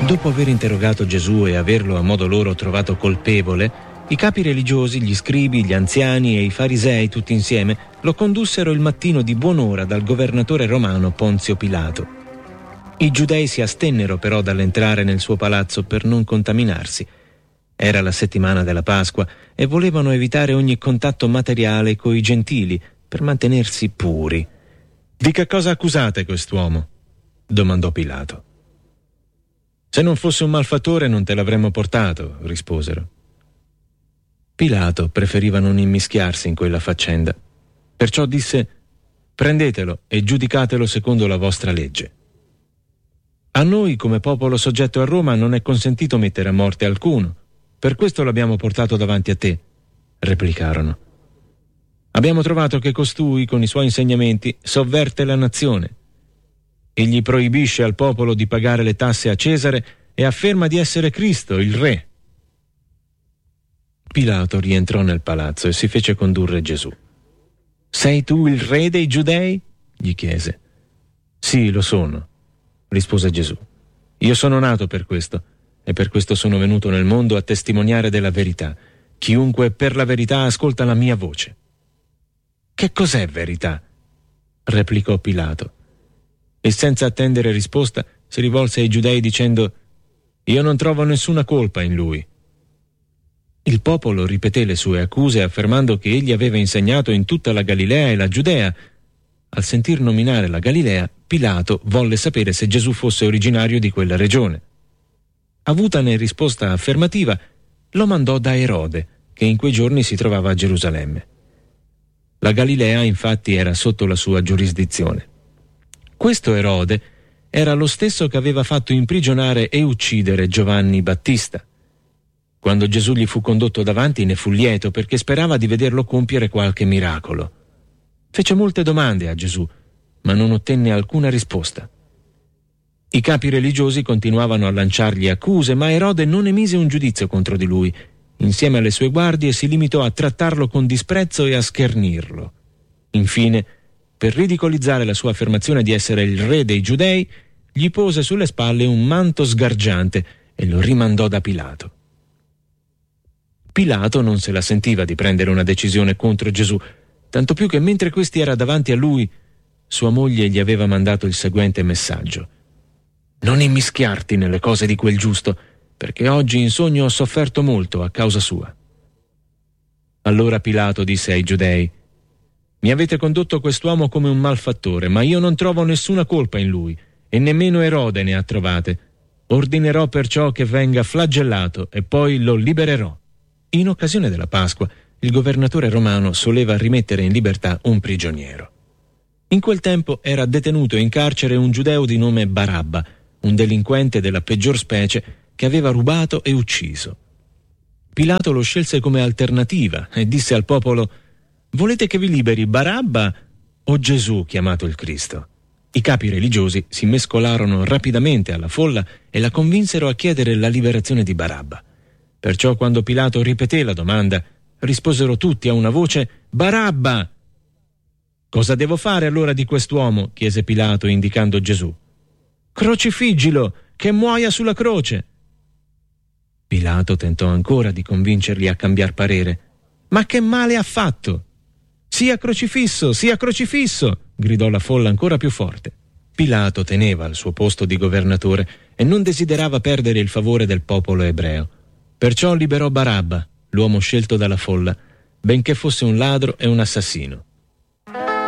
Dopo aver interrogato Gesù e averlo a modo loro trovato colpevole, i capi religiosi, gli scribi, gli anziani e i farisei tutti insieme lo condussero il mattino di buon'ora dal governatore romano Ponzio Pilato. I giudei si astennero però dall'entrare nel suo palazzo per non contaminarsi. Era la settimana della Pasqua e volevano evitare ogni contatto materiale coi gentili per mantenersi puri. «Di che cosa accusate quest'uomo?» domandò Pilato. «Se non fosse un malfattore non te l'avremmo portato», risposero. Pilato preferiva non immischiarsi in quella faccenda. Perciò disse: «Prendetelo e giudicatelo secondo la vostra legge». «A noi, come popolo soggetto a Roma, non è consentito mettere a morte alcuno. Per questo l'abbiamo portato davanti a te», replicarono. «Abbiamo trovato che costui, con i suoi insegnamenti, sovverte la nazione. Egli proibisce al popolo di pagare le tasse a Cesare e afferma di essere Cristo, il Re». Pilato rientrò nel palazzo e si fece condurre Gesù. «Sei tu il re dei Giudei?» gli chiese. «Sì, lo sono», rispose Gesù. «Io sono nato per questo, e per questo sono venuto nel mondo a testimoniare della verità. Chiunque per la verità ascolta la mia voce». «Che cos'è verità?» replicò Pilato. E senza attendere risposta si rivolse ai giudei dicendo: «Io non trovo nessuna colpa in lui». Il popolo ripeté le sue accuse affermando che egli aveva insegnato in tutta la Galilea e la Giudea. Al sentir nominare la Galilea, Pilato volle sapere se Gesù fosse originario di quella regione. Avutane risposta affermativa, lo mandò da Erode, che in quei giorni si trovava a Gerusalemme. La Galilea infatti era sotto la sua giurisdizione. Questo Erode era lo stesso che aveva fatto imprigionare e uccidere Giovanni Battista. Quando Gesù gli fu condotto davanti ne fu lieto perché sperava di vederlo compiere qualche miracolo. Fece molte domande a Gesù, ma non ottenne alcuna risposta. I capi religiosi continuavano a lanciargli accuse, ma Erode non emise un giudizio contro di lui. Insieme alle sue guardie si limitò a trattarlo con disprezzo e a schernirlo. Infine, per ridicolizzare la sua affermazione di essere il re dei Giudei, gli pose sulle spalle un manto sgargiante e lo rimandò da Pilato. Pilato non se la sentiva di prendere una decisione contro Gesù, tanto più che mentre questi era davanti a lui, sua moglie gli aveva mandato il seguente messaggio: «Non immischiarti nelle cose di quel giusto, perché oggi in sogno ho sofferto molto a causa sua». Allora Pilato disse ai giudei: «Mi avete condotto quest'uomo come un malfattore, ma io non trovo nessuna colpa in lui, e nemmeno Erode ne ha trovate. Ordinerò perciò che venga flagellato e poi lo libererò». In occasione della Pasqua, il governatore romano soleva rimettere in libertà un prigioniero. In quel tempo era detenuto in carcere un giudeo di nome Barabba, un delinquente della peggior specie che aveva rubato e ucciso. Pilato lo scelse come alternativa e disse al popolo: «Volete che vi liberi Barabba o Gesù chiamato il Cristo?» I capi religiosi si mescolarono rapidamente alla folla e la convinsero a chiedere la liberazione di Barabba. Perciò quando Pilato ripeté la domanda, risposero tutti a una voce: «Barabba!» «Cosa devo fare allora di quest'uomo?» chiese Pilato indicando Gesù. «Crocifiggilo, che muoia sulla croce!» Pilato tentò ancora di convincerli a cambiar parere. «Ma che male ha fatto?» «Sia crocifisso, sia crocifisso!» gridò la folla ancora più forte. Pilato teneva il suo posto di governatore e non desiderava perdere il favore del popolo ebreo. Perciò liberò Barabba, l'uomo scelto dalla folla, benché fosse un ladro e un assassino.